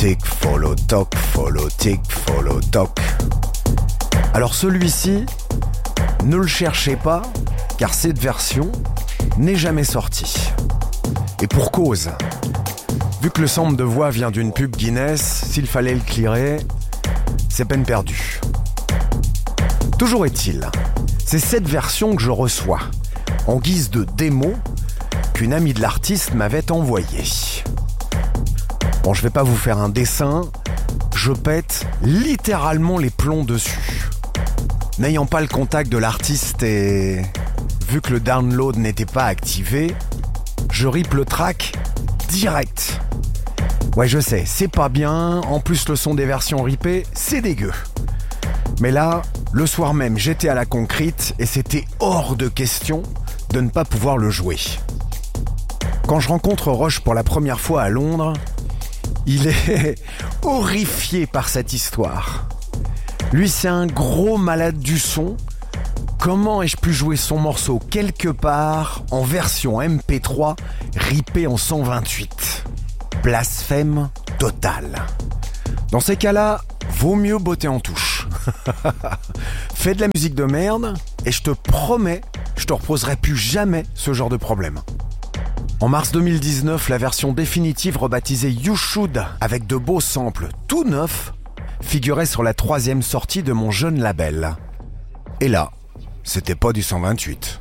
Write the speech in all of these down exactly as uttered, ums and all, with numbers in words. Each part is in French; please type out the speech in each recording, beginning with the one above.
tic, follow toc, follow tic, follow toc. Alors celui-ci, ne le cherchez pas, car cette version n'est jamais sortie. Et pour cause, vu que le sample de voix vient d'une pub Guinness, s'il fallait le clearer, c'est peine perdue. Toujours est-il, c'est cette version que je reçois, en guise de démo, qu'une amie de l'artiste m'avait envoyée. Bon, je vais pas vous faire un dessin, je pète littéralement les plombs dessus. N'ayant pas le contact de l'artiste et vu que le download n'était pas activé, je rip le track direct. Ouais, je sais, c'est pas bien, en plus le son des versions ripées, c'est dégueu. Mais là, le soir même, j'étais à la concrete et c'était hors de question de ne pas pouvoir le jouer. Quand je rencontre Roche pour la première fois à Londres, il est horrifié par cette histoire. Lui, c'est un gros malade du son. Comment ai-je pu jouer son morceau quelque part en version M P trois ripée en cent vingt-huit ? Blasphème total. Dans ces cas-là, vaut mieux botter en touche. Fais de la musique de merde et je te promets, je te reposerai plus jamais ce genre de problème. En mars deux mille dix-neuf, la version définitive rebaptisée You Should avec de beaux samples tout neufs figurait sur la troisième sortie de mon jeune label. Et là, c'était pas du cent vingt-huit.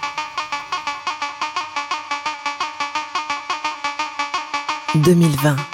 deux mille vingt